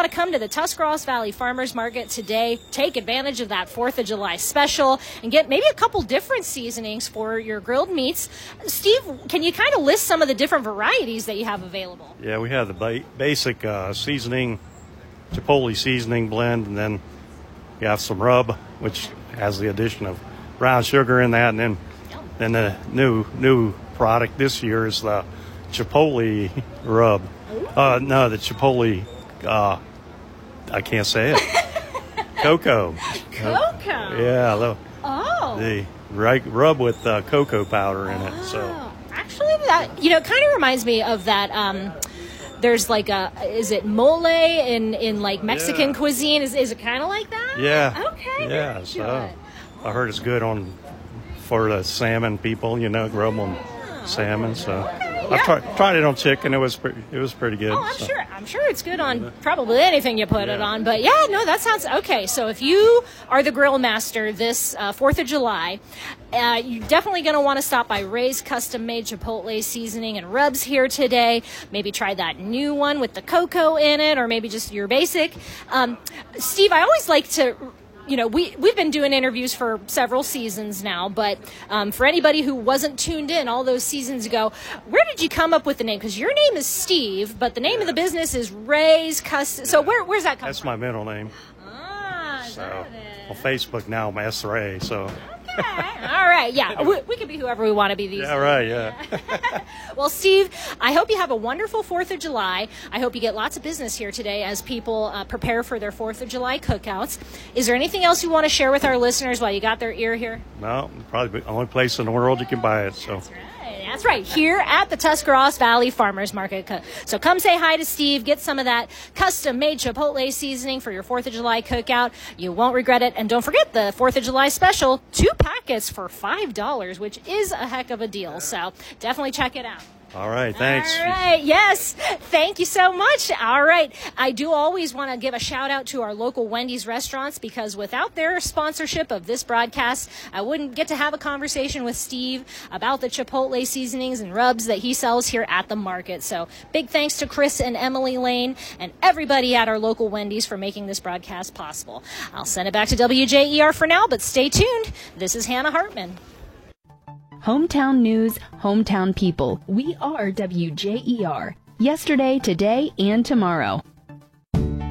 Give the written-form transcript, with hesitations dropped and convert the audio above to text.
want to come to the Tuscarawas Valley Farmers Market today, take advantage of that 4th of July special and get maybe a couple different seasonings for your grilled meats. Steve, can you kind of list some of the different varieties that you have available? Yeah, we have the basic seasoning, Chipotle seasoning blend, and then you have some rub, which has the addition of brown sugar in that, and then the new product this year is the Chipotle rub. No, the Chipotle, I can't say it. Cocoa. Cocoa? Yeah. Oh. The rub with cocoa powder in it. So actually, that kind of reminds me of that. There's like is it mole in like Mexican cuisine? Is it kind of like that? Yeah. Okay. Yeah. So I heard it's good for the salmon people. Grilled on salmon. So I've tried it on chicken. It was pretty good. Oh, I'm sure it's good on probably anything you put it on. But that sounds okay. So if you are the grill master this 4th of July, you're definitely going to want to stop by Ray's Custom Made Chipotle Seasoning and Rubs here today. Maybe try that new one with the cocoa in it, or maybe just your basic. Steve, I always like to... we've been doing interviews for several seasons now, but for anybody who wasn't tuned in all those seasons ago, where did you come up with the name? Because your name is Steve, but the name of the business is Ray's Custom. So where's that come from? That's my middle name. So on Facebook now, I'm S. Ray. So. Okay. All right. Yeah. We can be whoever we want to be these days. Yeah, right. Yeah. Well, Steve, I hope you have a wonderful 4th of July. I hope you get lots of business here today as people prepare for their 4th of July cookouts. Is there anything else you want to share with our listeners while you got their ear here? No, probably the only place in the world you can buy it. So. That's right, here at the Tuscarawas Valley Farmers Market. So come say hi to Steve, get some of that custom-made Chipotle seasoning for your 4th of July cookout. You won't regret it. And don't forget the 4th of July special, 2 packets for $5, which is a heck of a deal. So definitely check it out. All right, thanks. All right, yes, thank you so much. All right, I do always want to give a shout out to our local Wendy's restaurants, because without their sponsorship of this broadcast, I wouldn't get to have a conversation with Steve about the Chipotle seasonings and rubs that he sells here at the market. So big thanks to Chris and Emily Lane and everybody at our local Wendy's for making this broadcast possible. I'll send it back to WJER for now, but stay tuned. This is Hannah Hartman. Hometown news, hometown people. We are WJER. Yesterday, today, and tomorrow.